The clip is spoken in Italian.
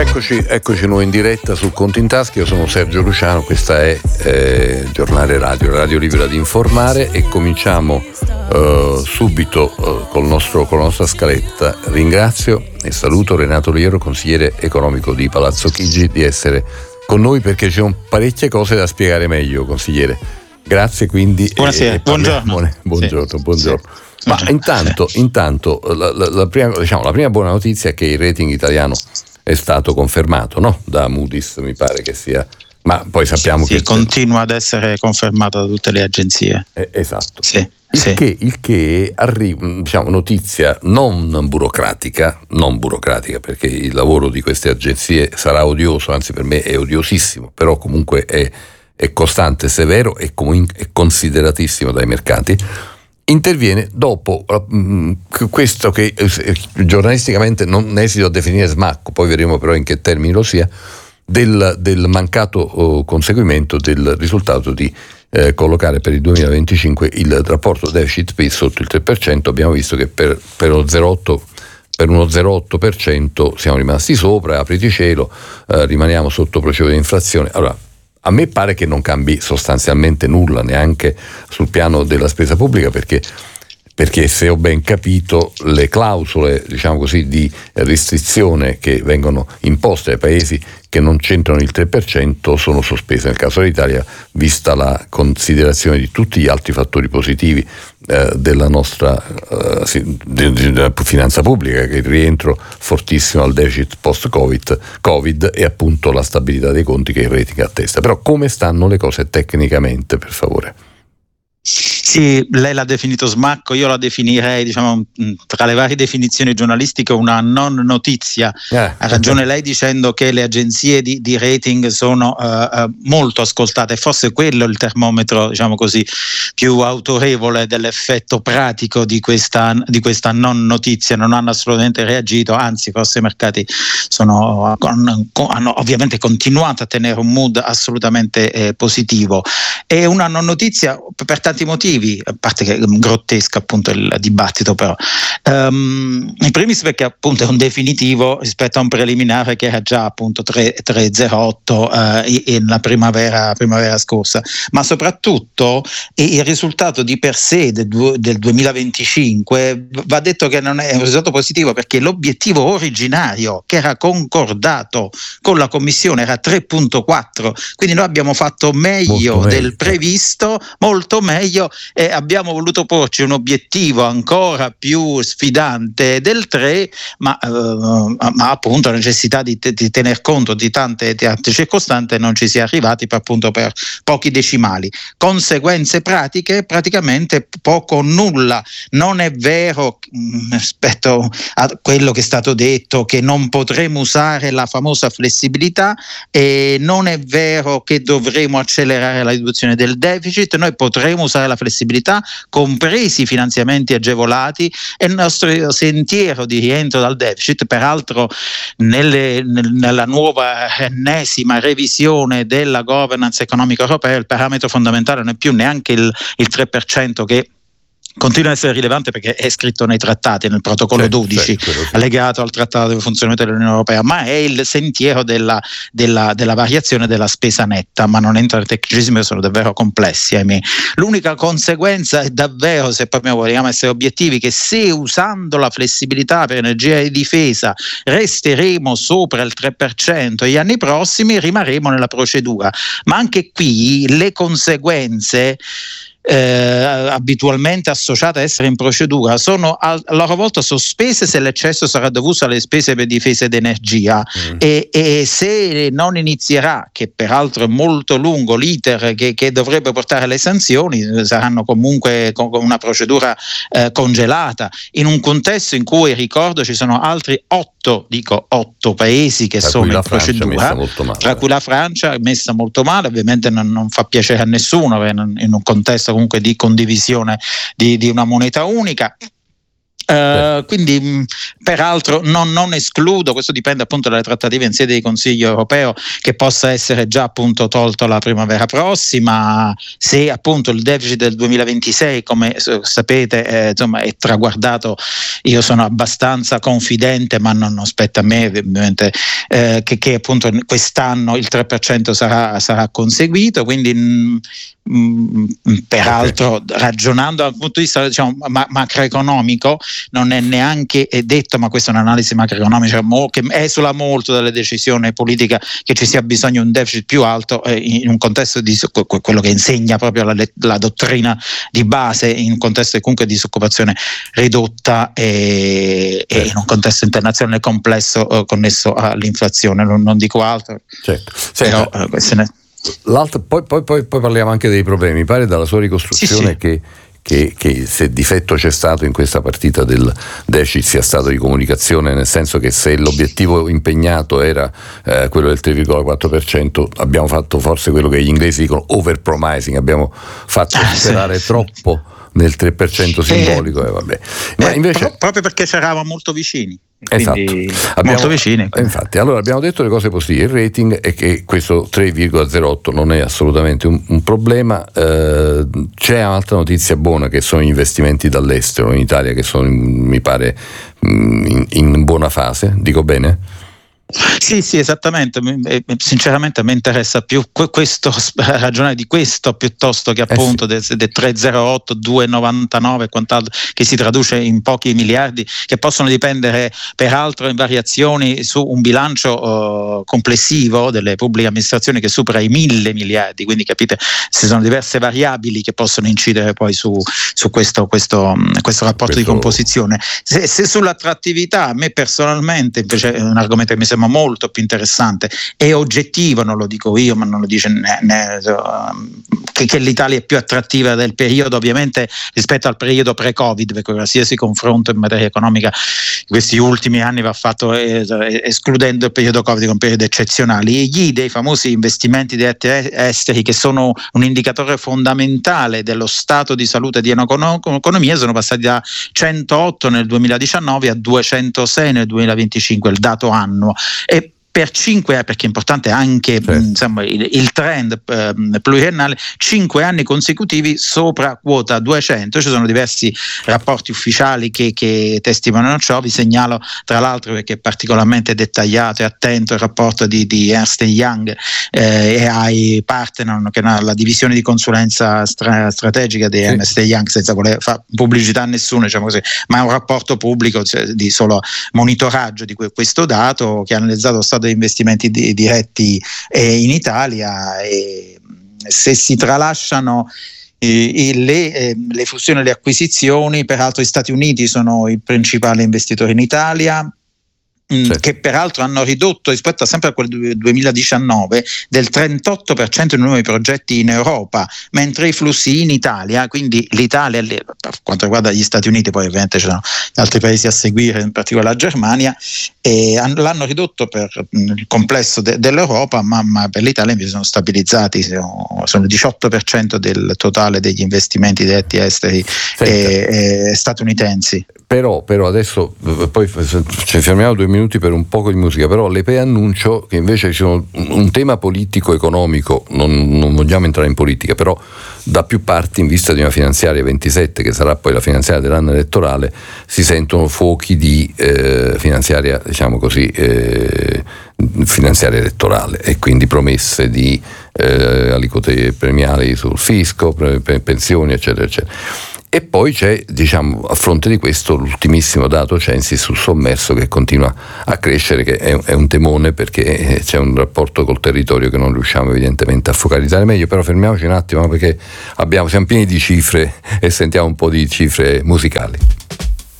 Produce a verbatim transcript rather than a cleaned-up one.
Eccoci, eccoci noi in diretta su Conti in Tasca. Io sono Sergio Luciano, questa è eh, Giornale Radio, Radio Libera di Informare, e cominciamo eh, subito eh, col nostro, con la nostra scaletta. Ringrazio e saluto Renato Liero, consigliere economico di Palazzo Chigi, di essere con noi perché ci sono parecchie cose da spiegare meglio, consigliere. Grazie quindi. Buonasera, e, e buongiorno. Buongiorno, sì. buongiorno. Sì. Ma intanto, intanto la, la, la, prima, diciamo, la prima buona notizia è che il rating italiano è stato confermato, no? Da Moody's, mi pare che sia, ma poi sappiamo sì, che continua ad essere confermato da tutte le agenzie. Eh, esatto. Sì, il, sì. Che, il che arriva, diciamo, notizia non burocratica, non burocratica, perché il lavoro di queste agenzie sarà odioso, anzi per me è odiosissimo, però comunque è, è costante, severo e, comunque, è consideratissimo dai mercati. Interviene dopo uh, questo che eh, giornalisticamente non esito a definire smacco, poi vedremo però in che termini lo sia, del, del mancato uh, conseguimento del risultato di eh, collocare per il duemilaventicinque il rapporto deficit-P I L sotto il tre per cento. Abbiamo visto che per, per, lo zero virgola otto, per uno zero virgola otto per cento siamo rimasti sopra, apriti cielo, eh, rimaniamo sotto procedura di inflazione. Allora, a me pare che non cambi sostanzialmente nulla neanche sul piano della spesa pubblica, perché, perché se ho ben capito le clausole, diciamo così, di restrizione che vengono imposte ai paesi che non centrano il tre per cento sono sospese. Nel caso dell'Italia, vista la considerazione di tutti gli altri fattori positivi eh, della nostra eh, sì, della finanza pubblica, che il rientro fortissimo al deficit post-Covid Covid e appunto la stabilità dei conti che il rating attesta. Però come stanno le cose tecnicamente, per favore? Sì, lei l'ha definito smacco, io la definirei, diciamo, tra le varie definizioni giornalistiche, una non notizia. Eh. Ha ragione lei dicendo che le agenzie di, di rating sono uh, uh, molto ascoltate, forse quello è il termometro, diciamo così, più autorevole dell'effetto pratico di questa, di questa non notizia. Non hanno assolutamente reagito, anzi forse i mercati sono, hanno ovviamente continuato a tenere un mood assolutamente eh, positivo. È una non notizia per tanti motivi, a parte che è grottesca appunto il dibattito, però um, in primis perché appunto è un definitivo rispetto a un preliminare che era già appunto tre virgola zero otto uh, in la primavera, primavera scorsa, ma soprattutto il risultato di per sé del, del duemilaventicinque va detto che non è un risultato positivo, perché l'obiettivo originario che era concordato con la Commissione era tre virgola quattro, quindi noi abbiamo fatto meglio, meglio del previsto, molto meglio, e abbiamo voluto porci un obiettivo ancora più sfidante del tre, ma, eh, ma appunto la necessità di, di tener conto di tante, di tante circostanze non ci si è arrivati per, appunto per pochi decimali. Conseguenze pratiche praticamente poco o nulla. Non è vero mh, rispetto a quello che è stato detto che non potremo usare la famosa flessibilità, e non è vero che dovremo accelerare la riduzione del deficit. Noi potremo usare la flessibilità, compresi i finanziamenti agevolati, e il nostro sentiero di rientro dal deficit, peraltro nelle, nella nuova ennesima revisione della governance economica europea, il parametro fondamentale non è più neanche il, il tre per cento, che continua a essere rilevante perché è scritto nei trattati, nel protocollo certo, dodici certo, allegato al trattato di funzionamento dell'Unione Europea, ma è il sentiero della, della, della variazione della spesa netta. Ma non entra nel tecnicismo, sono davvero complessi, ahimè. L'unica conseguenza è davvero, se proprio vogliamo essere obiettivi, che se usando la flessibilità per energia e difesa resteremo sopra il tre per cento gli anni prossimi, rimarremo nella procedura. Ma anche qui le conseguenze Eh, abitualmente associate a essere in procedura sono a, a loro volta sospese se l'eccesso sarà dovuto alle spese per difesa ed energia, mm. e, e se non inizierà, che peraltro è molto lungo l'iter che, che dovrebbe portare alle sanzioni, saranno comunque con una procedura eh, congelata, in un contesto in cui, ricordo, ci sono altri otto, dico otto paesi che tra sono in procedura, tra cui la Francia messa molto male, ovviamente non, non fa piacere a nessuno in un contesto comunque di condivisione di, di una moneta unica. Uh, quindi mh, peraltro non, non escludo, questo dipende appunto dalle trattative in sede di Consiglio europeo, che possa essere già appunto tolto la primavera prossima, se appunto il deficit del duemilaventisei, come sapete, eh, insomma, è traguardato. Io sono abbastanza confidente, ma non, non spetta a me ovviamente, eh, che, che appunto quest'anno il tre per cento sarà, sarà conseguito, quindi mh, mh, peraltro okay. Ragionando dal punto di vista, diciamo, ma, macroeconomico, non è neanche è detto, ma questa è un'analisi macroeconomica mo, che esula molto dalle decisioni politiche, che ci sia bisogno di un deficit più alto eh, in un contesto di quello che insegna proprio la, la dottrina di base, in un contesto comunque di disoccupazione ridotta e, certo. e in un contesto internazionale complesso eh, connesso all'inflazione, non, non dico altro. Certo. Però, eh, queste ne... L'altro, poi, poi, poi, poi parliamo anche dei problemi. Mi pare dalla sua ricostruzione sì, sì. che Che, che se difetto c'è stato in questa partita del deficit sia stato di comunicazione, nel senso che se l'obiettivo impegnato era eh, quello del tre virgola quattro per cento, abbiamo fatto forse quello che gli inglesi dicono overpromising, abbiamo fatto ah, sperare sì, troppo sì. nel tre per cento simbolico. Eh, eh, vabbè. Ma eh, invece, pro- proprio perché ci eravamo molto vicini. Esatto, abbiamo, molto vicini. Infatti, allora abbiamo detto le cose positive. Il rating è che questo tre virgola zero otto non è assolutamente un, un problema. Eh, c'è un'altra notizia buona, che sono gli investimenti dall'estero in Italia, che sono, mi pare, in, in buona fase. Dico bene? Sì, sì, esattamente. Sinceramente mi interessa più questo, ragionare di questo piuttosto che appunto eh sì. del de tre virgola zero otto, due virgola novantanove e quant'altro, che si traduce in pochi miliardi, che possono dipendere peraltro in variazioni su un bilancio uh, complessivo delle pubbliche amministrazioni che supera i mille miliardi. Quindi capite, ci sono diverse variabili che possono incidere poi su, su questo, questo, questo rapporto questo... di composizione. Se, se sull'attrattività, a me personalmente invece è un argomento che mi sembra molto più interessante e oggettivo, non lo dico io, ma non lo dice ne, ne, che, che l'Italia è più attrattiva del periodo, ovviamente, rispetto al periodo pre-Covid, perché qualsiasi confronto in materia economica questi ultimi anni va fatto eh, escludendo il periodo Covid, con periodi eccezionali. Gli I D E, i famosi investimenti diretti esteri, che sono un indicatore fondamentale dello stato di salute di un'economia, sono passati da centootto nel duemiladiciannove a duecentosei nel duemilaventicinque, il dato annuo. E per cinque anni, perché è importante anche sì. insomma, il, il trend eh, pluriennale, cinque anni consecutivi sopra quota duecento. Ci sono diversi rapporti ufficiali che, che testimoniano ciò. Vi segnalo tra l'altro, perché è particolarmente dettagliato e attento, il rapporto di, di Ernst Young eh, e ai partner, che è la divisione di consulenza stra- strategica di sì. Ernst Young, senza voler fare pubblicità a nessuno, diciamo così, ma è un rapporto pubblico, cioè, di solo monitoraggio di que- questo dato, che ha analizzato lo stato degli investimenti di, diretti eh, in Italia, e se si tralasciano eh, le, eh, le fusioni e le acquisizioni, peraltro gli Stati Uniti sono i principali investitori in Italia, Certo. che peraltro hanno ridotto rispetto a sempre a quel duemiladiciannove del trentotto per cento i nuovi progetti in Europa, mentre i flussi in Italia, quindi l'Italia per quanto riguarda gli Stati Uniti, poi ovviamente ci sono altri paesi a seguire, in particolare la Germania, e l'hanno ridotto per il complesso de- dell'Europa, ma, ma per l'Italia invece sono stabilizzati, sono, sono il diciotto per cento del totale degli investimenti diretti esteri e, e statunitensi. Però, però adesso poi ci fermiamo due minuti per un poco di musica, però le preannuncio che invece ci sono un tema politico-economico, non, non vogliamo entrare in politica, però da più parti, in vista di una finanziaria ventisette, che sarà poi la finanziaria dell'anno elettorale, si sentono fuochi di eh, finanziaria, diciamo così, eh, finanziaria elettorale, e quindi promesse di eh, aliquote premiali sul fisco, pre- pre- pensioni, eccetera, eccetera. E poi c'è, diciamo, a fronte di questo, l'ultimissimo dato Censis sul sommerso, che continua a crescere, che è, è un temone, perché c'è un rapporto col territorio che non riusciamo evidentemente a focalizzare meglio. Però fermiamoci un attimo, perché abbiamo, siamo pieni di cifre e sentiamo un po' di cifre musicali.